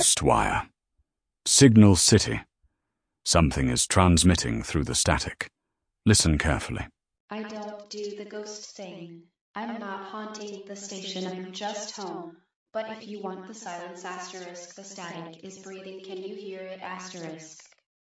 Ghost wire. Signal City. Something is transmitting through the static. Listen carefully. I don't do the ghost thing. I'm not haunting the station, I'm just home. But if you want the silence asterisk, the static is breathing, can you hear it asterisk?